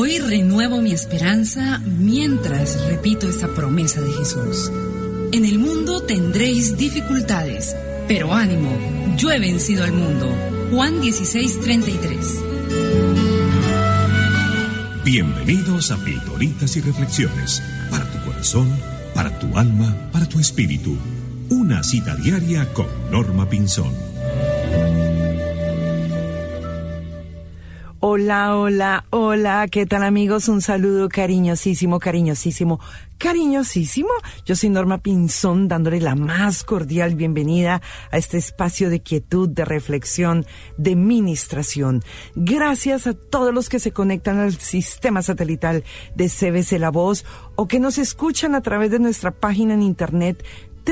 Hoy renuevo mi esperanza mientras repito esta promesa de Jesús. En el mundo tendréis dificultades, pero ánimo, yo he vencido al mundo. Juan 16:33. Bienvenidos a Pildoritas y Reflexiones, para tu corazón, para tu alma, para tu espíritu. Una cita diaria con Norma Pinzón. Hola, hola, hola, ¿qué tal amigos? Un saludo cariñosísimo. Yo soy Norma Pinzón, dándole la más cordial bienvenida a este espacio de quietud, de reflexión, de ministración. Gracias a todos los que se conectan al sistema satelital de CBC La Voz o que nos escuchan a través de nuestra página en internet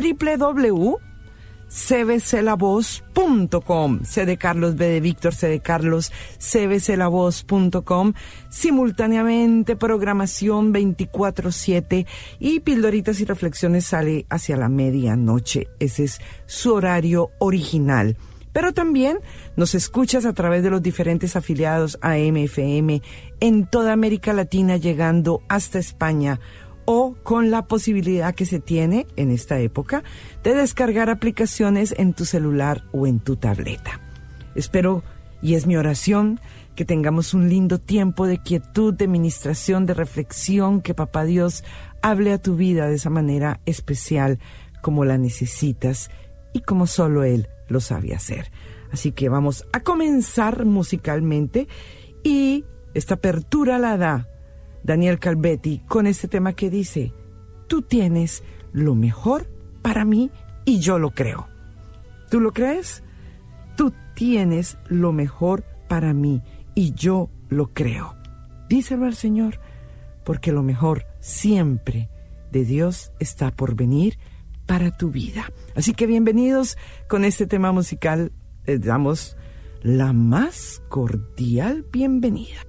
www.cbclavoz.com. C de Carlos, B de Víctor, C de Carlos, cbclavoz.com. Simultáneamente programación 24/7 y Pildoritas y Reflexiones sale hacia la medianoche. Ese es su horario original. Pero también nos escuchas a través de los diferentes afiliados AM, FM en toda América Latina, llegando hasta España, o con la posibilidad que se tiene en esta época de descargar aplicaciones en tu celular o en tu tableta. Espero, y es mi oración, que tengamos un lindo tiempo de quietud, de ministración, de reflexión, que Papá Dios hable a tu vida de esa manera especial como la necesitas y como solo Él lo sabe hacer. Así que vamos a comenzar musicalmente, y esta apertura la da Daniel Calvetti con este tema que dice: tú tienes lo mejor para mí y yo lo creo. ¿Tú lo crees? Tú tienes lo mejor para mí y yo lo creo. Díselo al Señor, porque lo mejor siempre de Dios está por venir para tu vida. Así que bienvenidos con este tema musical. Les damos la más cordial bienvenida.